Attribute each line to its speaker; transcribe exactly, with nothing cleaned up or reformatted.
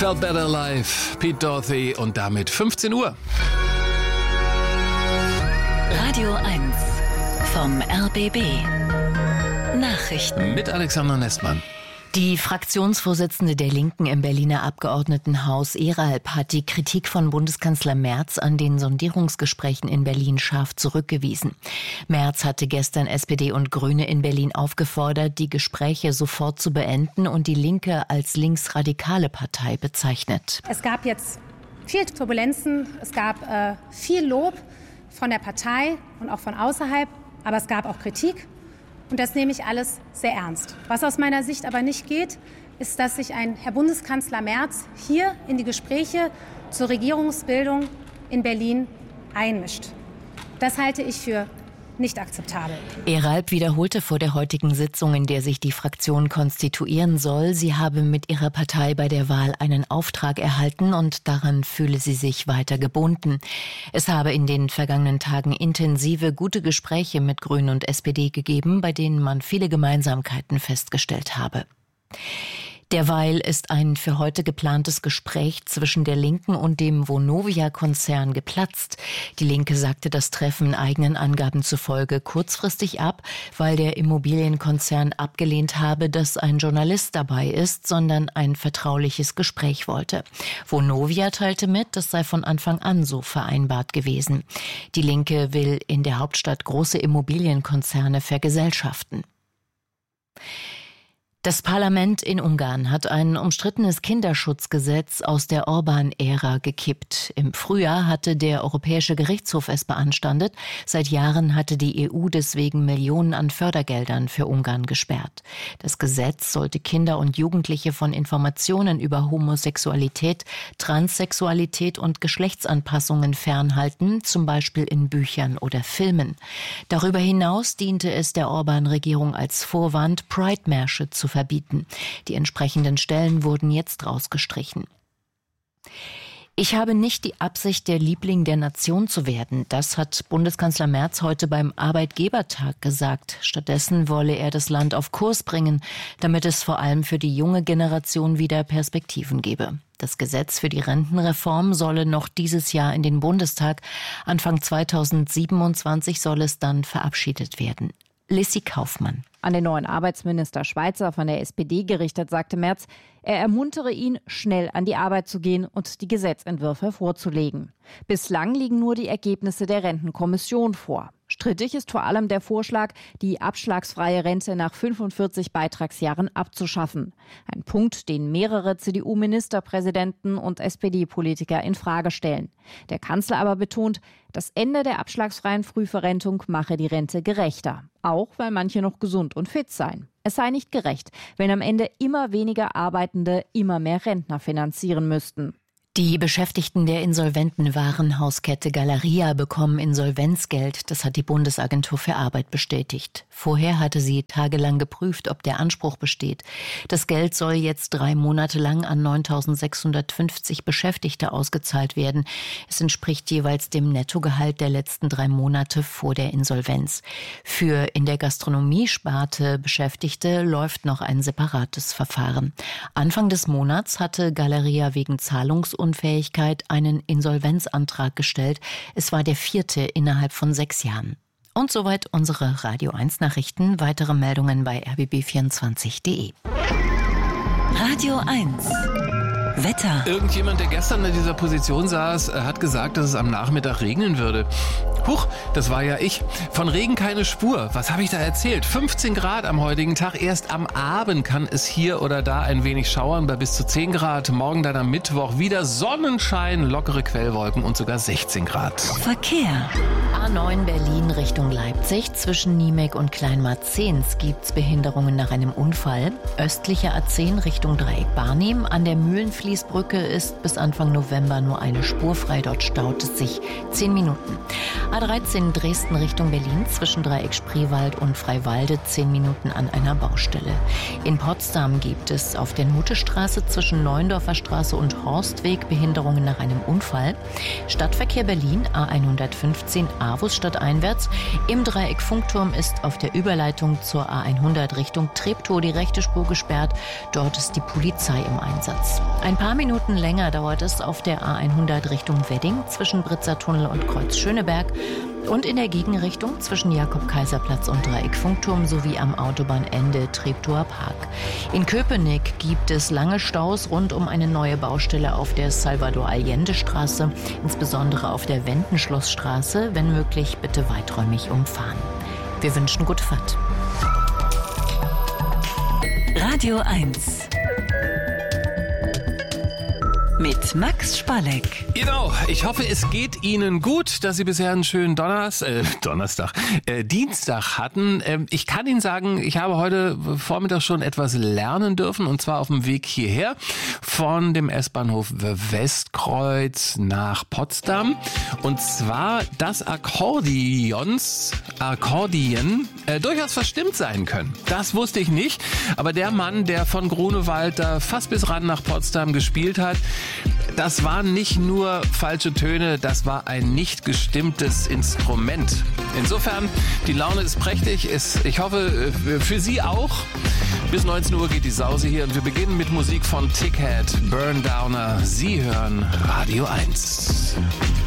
Speaker 1: Felt Better Live, Pete Doherty und damit fünfzehn Uhr.
Speaker 2: Radio eins vom R B B. Nachrichten.
Speaker 1: Mit Alexander Nestmann.
Speaker 3: Die Fraktionsvorsitzende der Linken im Berliner Abgeordnetenhaus Eralp hat die Kritik von Bundeskanzler Merz an den Sondierungsgesprächen in Berlin scharf zurückgewiesen. Merz hatte gestern S P D und Grüne in Berlin aufgefordert, die Gespräche sofort zu beenden und die Linke als linksradikale Partei bezeichnet.
Speaker 4: Es gab jetzt viel Turbulenzen, es gab äh, viel Lob von der Partei und auch von außerhalb, aber es gab auch Kritik. Und das nehme ich alles sehr ernst. Was aus meiner Sicht aber nicht geht, ist, dass sich ein Herr Bundeskanzler Merz hier in die Gespräche zur Regierungsbildung in Berlin einmischt. Das halte ich für nicht akzeptabel.
Speaker 3: Eralp wiederholte vor der heutigen Sitzung, in der sich die Fraktion konstituieren soll, sie habe mit ihrer Partei bei der Wahl einen Auftrag erhalten und daran fühle sie sich weiter gebunden. Es habe in den vergangenen Tagen intensive, gute Gespräche mit Grünen und S P D gegeben, bei denen man viele Gemeinsamkeiten festgestellt habe. Derweil ist ein für heute geplantes Gespräch zwischen der Linken und dem Vonovia-Konzern geplatzt. Die Linke sagte das Treffen eigenen Angaben zufolge kurzfristig ab, weil der Immobilienkonzern abgelehnt habe, dass ein Journalist dabei ist, sondern ein vertrauliches Gespräch wollte. Vonovia teilte mit, das sei von Anfang an so vereinbart gewesen. Die Linke will in der Hauptstadt große Immobilienkonzerne vergesellschaften. Das Parlament in Ungarn hat ein umstrittenes Kinderschutzgesetz aus der Orbán-Ära gekippt. Im Frühjahr hatte der Europäische Gerichtshof es beanstandet. Seit Jahren hatte die E U deswegen Millionen an Fördergeldern für Ungarn gesperrt. Das Gesetz sollte Kinder und Jugendliche von Informationen über Homosexualität, Transsexualität und Geschlechtsanpassungen fernhalten, zum Beispiel in Büchern oder Filmen. Darüber hinaus diente es der Orbán-Regierung als Vorwand, Pride-Märsche zu verbieten. Die entsprechenden Stellen wurden jetzt rausgestrichen. Ich habe nicht die Absicht, der Liebling der Nation zu werden. Das hat Bundeskanzler Merz heute beim Arbeitgebertag gesagt. Stattdessen wolle er das Land auf Kurs bringen, damit es vor allem für die junge Generation wieder Perspektiven gebe. Das Gesetz für die Rentenreform solle noch dieses Jahr in den Bundestag. Anfang zweitausendsiebenundzwanzig soll es dann verabschiedet werden. Lissy Kaufmann.
Speaker 5: An den neuen Arbeitsminister Schweizer von der S P D gerichtet, sagte Merz, er ermuntere ihn, schnell an die Arbeit zu gehen und die Gesetzentwürfe vorzulegen. Bislang liegen nur die Ergebnisse der Rentenkommission vor. Strittig ist vor allem der Vorschlag, die abschlagsfreie Rente nach fünfundvierzig Beitragsjahren abzuschaffen. Ein Punkt, den mehrere C D U-Ministerpräsidenten und S P D-Politiker in Frage stellen. Der Kanzler aber betont, das Ende der abschlagsfreien Frühverrentung mache die Rente gerechter. Auch weil manche noch gesund und fit seien. Es sei nicht gerecht, wenn am Ende immer weniger Arbeitende immer mehr Rentner finanzieren müssten.
Speaker 3: Die Beschäftigten der insolventen Warenhauskette Galeria bekommen Insolvenzgeld. Das hat die Bundesagentur für Arbeit bestätigt. Vorher hatte sie tagelang geprüft, ob der Anspruch besteht. Das Geld soll jetzt drei Monate lang an neuntausendsechshundertfünfzig Beschäftigte ausgezahlt werden. Es entspricht jeweils dem Nettogehalt der letzten drei Monate vor der Insolvenz. Für in der Gastronomie-Sparte Beschäftigte läuft noch ein separates Verfahren. Anfang des Monats hatte Galeria wegen Zahlungs- Unfähigkeit einen Insolvenzantrag gestellt. Es war der vierte innerhalb von sechs Jahren. Und soweit unsere Radio eins Nachrichten. Weitere Meldungen bei r b b vierundzwanzig punkt d e.
Speaker 2: Radio eins. Wetter.
Speaker 1: Irgendjemand, der gestern in dieser Position saß, hat gesagt, dass es am Nachmittag regnen würde. Huch, das war ja ich. Von Regen keine Spur. Was habe ich da erzählt? fünfzehn Grad am heutigen Tag. Erst am Abend kann es hier oder da ein wenig schauern bei bis zu zehn Grad. Morgen dann am Mittwoch wieder Sonnenschein, lockere Quellwolken und sogar sechzehn Grad.
Speaker 2: Verkehr.
Speaker 3: A neun Berlin Richtung Leipzig. Zwischen Niemek und Kleinmarzehns gibt's Behinderungen nach einem Unfall. Östliche A zehn Richtung Dreieck Barnim. An der Mühlenfließbrücke ist bis Anfang November nur eine Spur frei. Dort staut es sich zehn Minuten. A dreizehn Dresden Richtung Berlin zwischen Dreieck Spreewald und Freiwalde zehn Minuten an einer Baustelle. In Potsdam gibt es auf der Nutestraße zwischen Neuendorfer Straße und Horstweg Behinderungen nach einem Unfall. Stadtverkehr Berlin A hundertfünfzehn Avus stadteinwärts. Im Dreieck Funkturm ist auf der Überleitung zur A hundert Richtung Treptow die rechte Spur gesperrt. Dort ist die Polizei im Einsatz. Ein Ein paar Minuten länger dauert es auf der A hundert Richtung Wedding zwischen Britzertunnel und Kreuz Schöneberg und in der Gegenrichtung zwischen Jakob-Kaiser-Platz und Dreieck-Funkturm sowie am Autobahnende Treptower Park. In Köpenick gibt es lange Staus rund um eine neue Baustelle auf der Salvador-Allende-Straße, insbesondere auf der Wendenschlossstraße. Wenn möglich, bitte weiträumig umfahren. Wir wünschen gute Fahrt.
Speaker 2: Radio eins mit Max Spalleck.
Speaker 1: Genau, ich hoffe, es geht Ihnen gut, dass Sie bisher einen schönen Donners, äh, Donnerstag, äh, Dienstag hatten. Ähm, ich kann Ihnen sagen, ich habe heute Vormittag schon etwas lernen dürfen, und zwar auf dem Weg hierher von dem S-Bahnhof Westkreuz nach Potsdam. Und zwar, dass Akkordeons, Akkordeon äh, durchaus verstimmt sein können. Das wusste ich nicht, aber der Mann, der von Grunewald da fast bis ran nach Potsdam gespielt hat, das waren nicht nur falsche Töne, das war ein nicht gestimmtes Instrument. Insofern, die Laune ist prächtig. Ich hoffe, für Sie auch. Bis neunzehn Uhr geht die Sause hier und wir beginnen mit Musik von Tickhead, Burn Downer. Sie hören Radio eins.